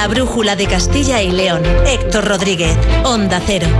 La brújula de Castilla y León. Héctor Rodríguez, Onda Cero.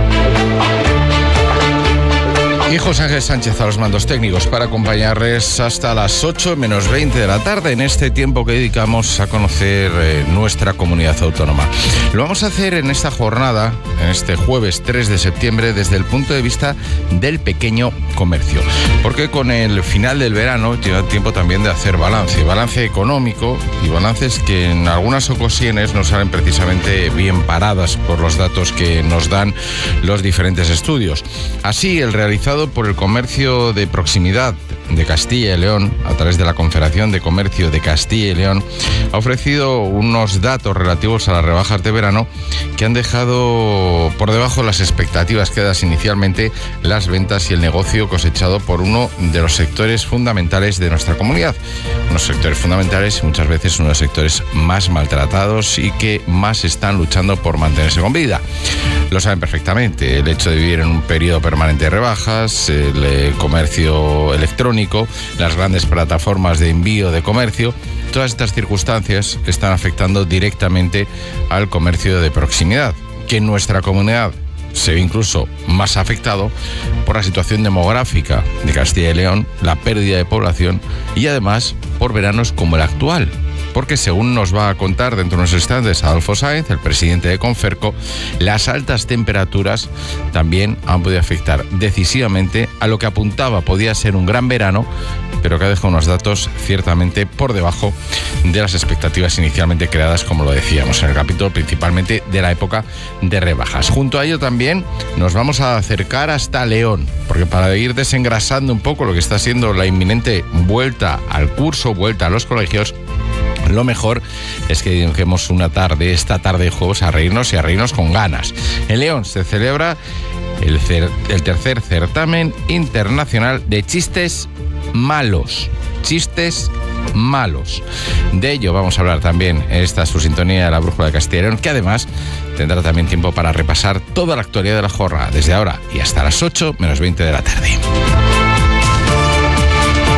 Y José Ángel Sánchez a los mandos técnicos para acompañarles hasta las 8 menos 20 de la tarde en este tiempo que dedicamos a conocer nuestra comunidad autónoma. Lo vamos a hacer en esta jornada, en este jueves 3 de septiembre, desde el punto de vista del pequeño comercio. Porque con el final del verano llega tiempo también de hacer balance económico y balances que en algunas ocasiones no salen precisamente bien paradas por los datos que nos dan los diferentes estudios. Así, el realizado por el comercio de proximidad de Castilla y León, a través de la Confederación de Comercio de Castilla y León, ha ofrecido unos datos relativos a las rebajas de verano que han dejado por debajo las expectativas creadas inicialmente, las ventas y el negocio cosechado por uno de los sectores fundamentales de nuestra comunidad. Unos sectores fundamentales y muchas veces uno de los sectores más maltratados y que más están luchando por mantenerse con vida. Lo saben perfectamente, el hecho de vivir en un periodo permanente de rebajas, el comercio electrónico, las grandes plataformas de envío de comercio, todas estas circunstancias están afectando directamente al comercio de proximidad, que en nuestra comunidad se ve incluso más afectado por la situación demográfica de Castilla y León, la pérdida de población y además por veranos como el actual. Porque según nos va a contar dentro de unos instantes Adolfo Sáenz, el presidente de Conferco, las altas temperaturas también han podido afectar decisivamente a lo que apuntaba podía ser un gran verano, pero que ha dejado unos datos ciertamente por debajo de las expectativas inicialmente creadas, como lo decíamos en el capítulo, principalmente de la época de rebajas. Junto a ello también nos vamos a acercar hasta León, porque para ir desengrasando un poco lo que está siendo la inminente vuelta al curso, vuelta a los colegios, lo mejor es que dediquemos esta tarde de juegos a reírnos y a reírnos con ganas. En León se celebra el tercer certamen internacional de chistes malos. Chistes malos. De ello vamos a hablar también. Esta es su sintonía de la brújula de Castilla y León, que además tendrá también tiempo para repasar toda la actualidad de la jornada, desde ahora y hasta las 8 menos 20 de la tarde.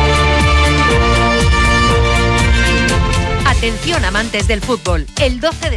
Atención, amantes del fútbol. El 12 de